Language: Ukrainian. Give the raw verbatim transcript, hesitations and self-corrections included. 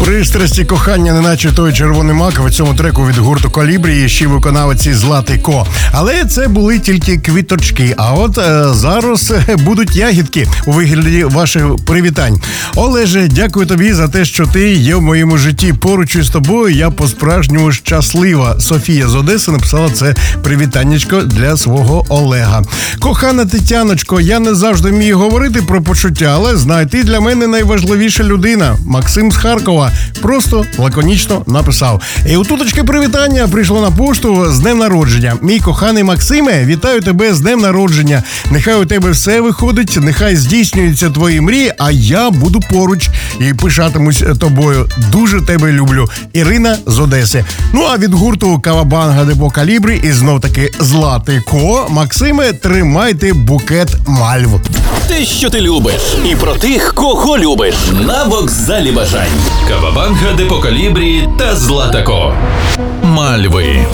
Пристрасті кохання, неначе той червоний мак в цьому треку від гурту Колібрі, ще виконавці Златий Ко. Але це були тільки квіточки, а от е, зараз будуть ягідки у вигляді ваших привітань. Олеже, дякую тобі за те, що ти є в моєму житті. Поруч із тобою я по-справжньому щаслива. Софія з Одеси написала це привітаннячко для свого Олега. Кохана Тетяночко, я не завжди вмію говорити про почуття, але знай, ти для мене найважливіша людина. Максим з Харкова просто лаконічно написав. І отуточке привітання прийшло на пошту з днем народження. Мій коханий Максиме, вітаю тебе з днем народження. Нехай у тебе все виходить, нехай здійснюються твої мрії, а я буду поруч і пишатимусь тобою. Дуже тебе люблю. Ірина з Одеси. Ну а від гурту Кавабанга Депо Колібрі і знов таки Златий Ко. Максиме, тримайте букет мальв. Те, що ти любиш, і про тих, кого любиш. На вокзалі бажань. Кавабанга Депо Колібрі та Златий Ко. Мальви.